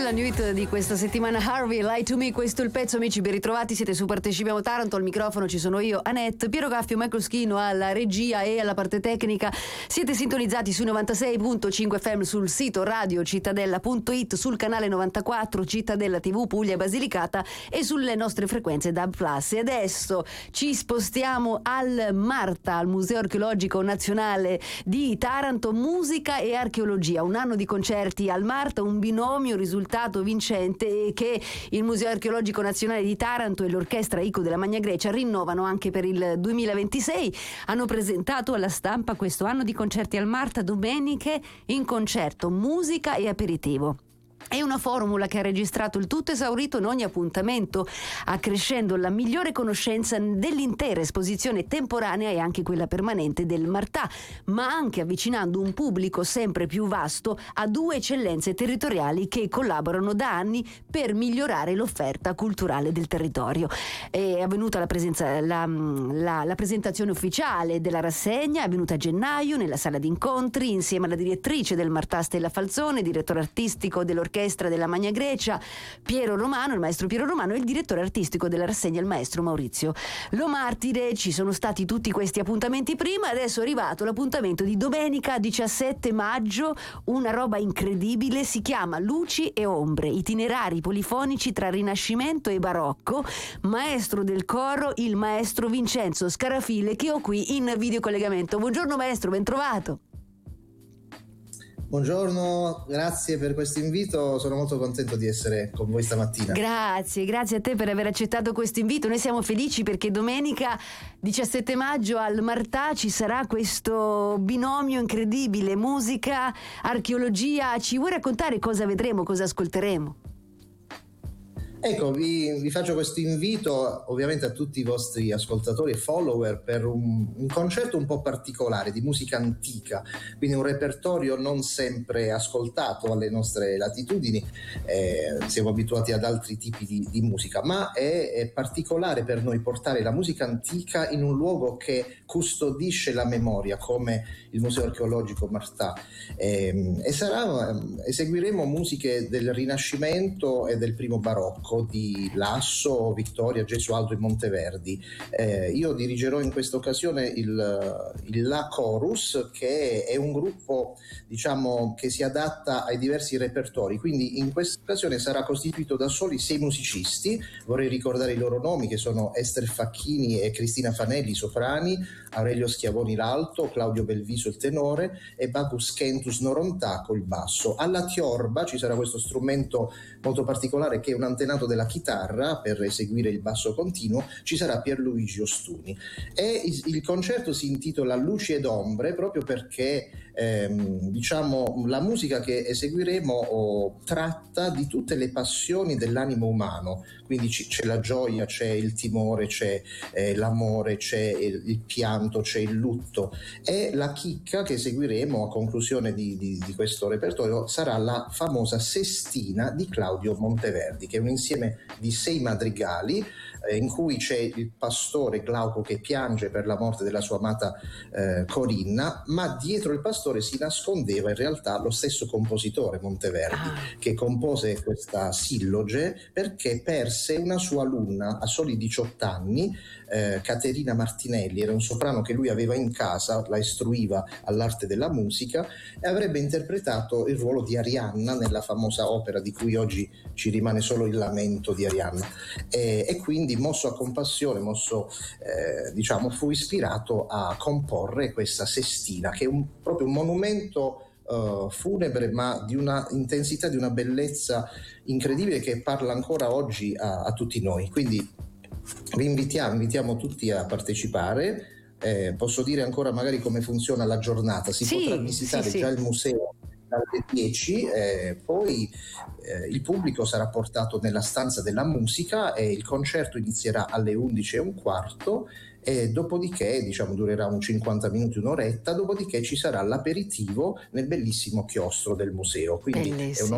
la new hit di questa settimana, Harvey, Lie to Me. Questo è il pezzo, amici, ben ritrovati, siete su Partecipiamo Taranto. Al microfono ci sono io, Annette, Piero Gaffio, Michael Schino alla regia e alla parte tecnica. Siete sintonizzati su 96.5 FM sul sito radiocittadella.it, sul canale 94 Cittadella TV Puglia e Basilicata e sulle nostre frequenze DAB+. E adesso ci spostiamo al Marta, al Museo Archeologico Nazionale di Taranto. Musica e archeologia, un anno di concerti al Marta, un binomio risultato vincente che il Museo Archeologico Nazionale di Taranto e l'Orchestra ICO della Magna Grecia rinnovano anche per il 2026. Hanno presentato alla stampa questo anno di concerti al Marta, domeniche in concerto, musica e aperitivo. È una formula che ha registrato il tutto esaurito in ogni appuntamento, accrescendo la migliore conoscenza dell'intera esposizione temporanea e anche quella permanente del Martà, ma anche avvicinando un pubblico sempre più vasto a due eccellenze territoriali che collaborano da anni per migliorare l'offerta culturale del territorio. È avvenuta la presentazione ufficiale della rassegna, è avvenuta a gennaio nella sala d'incontri insieme alla direttrice del Martà Stella Falzone, direttore artistico dell'Orchestra della Magna Grecia Piero Romano, il maestro Piero Romano, e il direttore artistico della rassegna, il maestro Maurizio Lo Martire. Ci sono stati tutti questi appuntamenti prima, adesso è arrivato l'appuntamento di domenica 17 maggio, una roba incredibile, si chiama Luci e Ombre, itinerari polifonici tra Rinascimento e Barocco, maestro del coro il maestro Vincenzo Scarafile, che ho qui in videocollegamento. Buongiorno maestro, ben trovato. Buongiorno, grazie per questo invito, sono molto contento di essere con voi stamattina. Grazie a te per aver accettato questo invito. Noi siamo felici perché domenica 17 maggio al Martà ci sarà questo binomio incredibile, musica, archeologia. Ci vuoi raccontare cosa vedremo, cosa ascolteremo? Ecco, vi faccio questo invito ovviamente a tutti i vostri ascoltatori e follower per un concerto un po' particolare di musica antica, quindi un repertorio non sempre ascoltato alle nostre latitudini, siamo abituati ad altri tipi di musica, ma è particolare per noi portare la musica antica in un luogo che custodisce la memoria come il Museo Archeologico Martà, eseguiremo musiche del Rinascimento e del primo Barocco, di Lasso, Vittoria, Gesualdo e Monteverdi. Io dirigerò in questa occasione il La Chorus, che è un gruppo, diciamo, che si adatta ai diversi repertori, quindi in questa occasione sarà costituito da soli 6 musicisti. Vorrei ricordare i loro nomi, che sono Ester Facchini e Cristina Fanelli, soprani, Aurelio Schiavoni l'alto, Claudio Belviso il tenore e Bacus Kentus Norontaco il basso. Alla tiorba ci sarà questo strumento molto particolare che è un antenato della chitarra per eseguire il basso continuo, ci sarà Pierluigi Ostuni. E il concerto si intitola Luci ed Ombre proprio perché diciamo la musica che eseguiremo tratta di tutte le passioni dell'animo umano, quindi c'è la gioia, c'è il timore, c'è l'amore, c'è il pianto, c'è il lutto, e la chicca che eseguiremo a conclusione di questo repertorio sarà la famosa Sestina di Claudio Monteverdi, che è un insieme di 6 madrigali in cui c'è il pastore Glauco che piange per la morte della sua amata Corinna, ma dietro il pastore si nascondeva in realtà lo stesso compositore Monteverdi, che compose questa silloge perché perse una sua alunna a soli 18 anni, Caterina Martinelli. Era un soprano che lui aveva in casa, la istruiva all'arte della musica e avrebbe interpretato il ruolo di Arianna nella famosa opera di cui oggi ci rimane solo il lamento di Arianna, e quindi mosso a compassione, diciamo, fu ispirato a comporre questa Sestina, che è proprio un monumento funebre, ma di una intensità, di una bellezza incredibile, che parla ancora oggi a tutti noi. Quindi vi invitiamo tutti a partecipare. Posso dire ancora magari come funziona la giornata? Si potrà visitare già il museo alle 10, poi il pubblico sarà portato nella stanza della musica e il concerto inizierà alle 11:15 e dopodiché, diciamo, durerà un 50 minuti, un'oretta, dopodiché ci sarà l'aperitivo nel bellissimo chiostro del museo. Quindi è